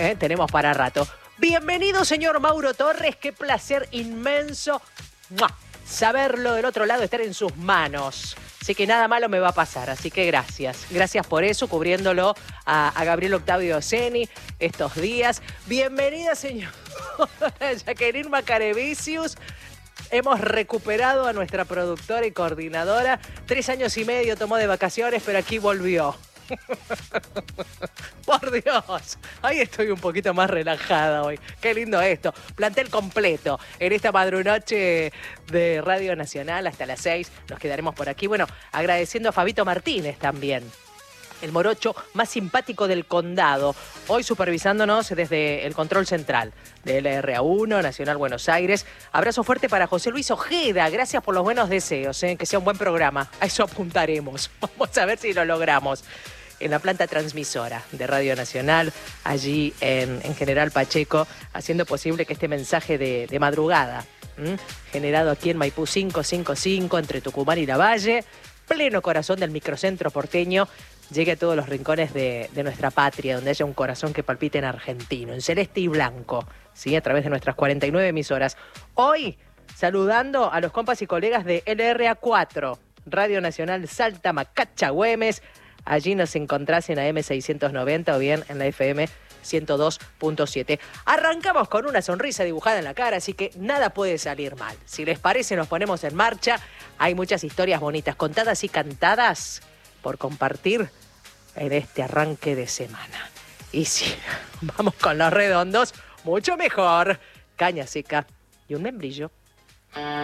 Tenemos para rato. Bienvenido, señor Mauro Torres. Qué placer inmenso saberlo del otro lado, estar en sus manos. Así que nada malo me va a pasar, así que gracias. Gracias por eso, cubriéndolo a Gabriel Octavio Ceni estos días. Bienvenida, señora Jacqueline Macarevicius. Hemos recuperado a nuestra productora y coordinadora. 3 años y medio tomó de vacaciones, pero aquí volvió. Por Dios, ahí estoy un poquito más relajada hoy. Qué lindo esto. Plantel completo en esta madrunoche de Radio Nacional hasta las 6. Nos quedaremos por aquí. Bueno, agradeciendo a Fabito Martínez también, el morocho más simpático del condado, hoy supervisándonos desde el control central de LRA1, Nacional Buenos Aires. Abrazo fuerte para José Luis Ojeda, gracias por los buenos deseos, que sea un buen programa, a eso apuntaremos, vamos a ver si lo logramos. En la planta transmisora de Radio Nacional, allí en General Pacheco, haciendo posible que este mensaje de madrugada, generado aquí en Maipú 555, entre Tucumán y Lavalle, pleno corazón del microcentro porteño, llegue a todos los rincones de nuestra patria, donde haya un corazón que palpite en argentino, en celeste y blanco, ¿sí? A través de nuestras 49 emisoras. Hoy, saludando a los compas y colegas de LRA4, Radio Nacional Salta, Macacha, Güemes. Allí nos encontrás en AM 690 o bien en la FM 102.7. Arrancamos con una sonrisa dibujada en la cara, así que nada puede salir mal. Si les parece, nos ponemos en marcha. Hay muchas historias bonitas, contadas y cantadas por compartir en este arranque de semana. Y si vamos con los redondos, mucho mejor. Caña seca y un membrillo.